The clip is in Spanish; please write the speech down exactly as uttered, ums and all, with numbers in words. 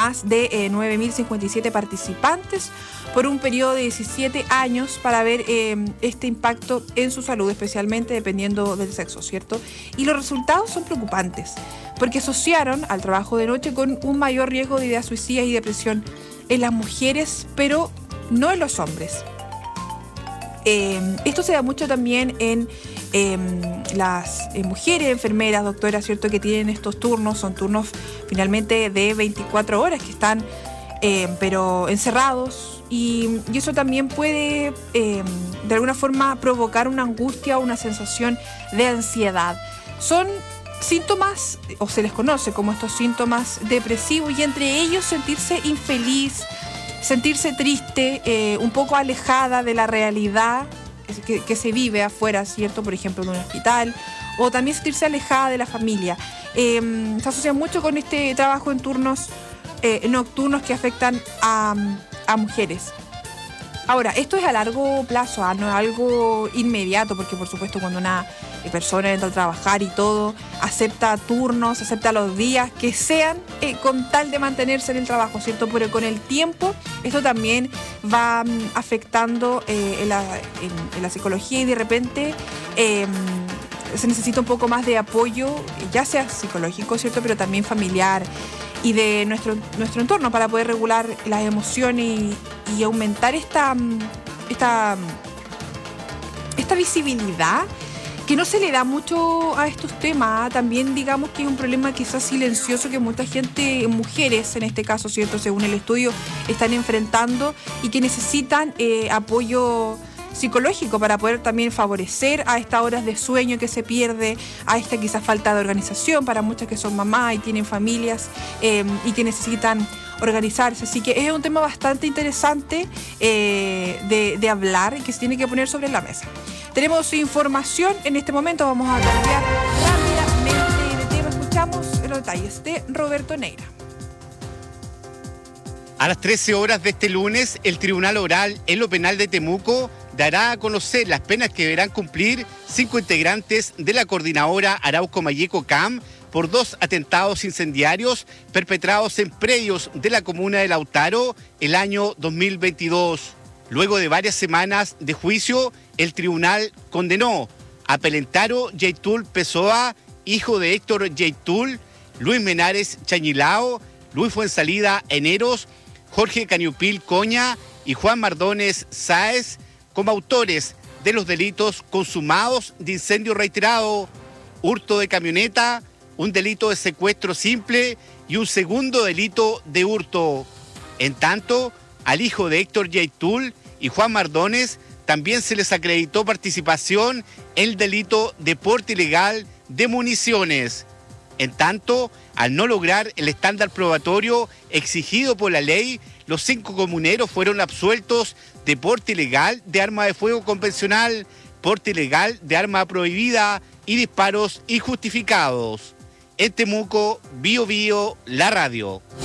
más de eh, nueve mil cincuenta y siete participantes por un periodo de diecisiete años para ver eh, este impacto en su salud, especialmente dependiendo del sexo, ¿cierto? Y los resultados son preocupantes, porque asociaron al trabajo de noche con un mayor riesgo de ideas suicidas y depresión en las mujeres, pero no en los hombres. Eh, esto se da mucho también en eh, las eh, mujeres enfermeras, doctoras, ¿cierto?, que tienen estos turnos, son turnos finalmente de veinticuatro horas que están eh, pero encerrados y, y eso también puede eh, de alguna forma provocar una angustia o una sensación de ansiedad. Son síntomas, o se les conoce como estos síntomas depresivos, y entre ellos sentirse infeliz, sentirse triste, eh, un poco alejada de la realidad que, que se vive afuera, ¿cierto? Por ejemplo, en un hospital, o también sentirse alejada de la familia. Eh, se asocia mucho con este trabajo en turnos eh, nocturnos que afectan a, a mujeres. Ahora, esto es a largo plazo, ¿eh? No es algo inmediato, porque por supuesto cuando una persona entra a trabajar y todo, acepta turnos, acepta los días que sean eh, con tal de mantenerse en el trabajo, ¿cierto? Pero con el tiempo esto también va um, afectando eh, en, la, en, en la psicología y de repente eh, se necesita un poco más de apoyo, ya sea psicológico, ¿cierto? Pero también familiar y de nuestro, nuestro entorno para poder regular las emociones y, y aumentar esta, esta, esta visibilidad que no se le da mucho a estos temas. También digamos que es un problema quizás silencioso que mucha gente, mujeres en este caso, ¿cierto?, según el estudio, están enfrentando y que necesitan eh, apoyo psicológico para poder también favorecer a estas horas de sueño que se pierde, a esta quizás falta de organización para muchas que son mamás y tienen familias eh, y que necesitan organizarse. Así que es un tema bastante interesante eh, de, de hablar y que se tiene que poner sobre la mesa. Tenemos información en este momento, vamos a cambiar rápidamente de tema. Escuchamos los detalles de Roberto Neira. A las trece horas de este lunes, el Tribunal Oral en lo Penal de Temuco dará a conocer las penas que deberán cumplir cinco integrantes de la coordinadora Arauco Mayeco C A M por dos atentados incendiarios perpetrados en predios de la comuna de Lautaro el año dos mil veintidós. Luego de varias semanas de juicio, el tribunal condenó a Pelentaro Yaitul Pessoa, hijo de Héctor Yaitul, Luis Menares Chañilao, Luis Fuensalida Eneros, Jorge Cañupil Coña y Juan Mardones Sáez, como autores de los delitos consumados de incendio reiterado, hurto de camioneta, un delito de secuestro simple y un segundo delito de hurto. En tanto, al hijo de Héctor Yaitul y Juan Mardones también se les acreditó participación en el delito de porte ilegal de municiones. En tanto, al no lograr el estándar probatorio exigido por la ley, los cinco comuneros fueron absueltos de porte ilegal de arma de fuego convencional, porte ilegal de arma prohibida y disparos injustificados. En Temuco, Bío Bío, la radio.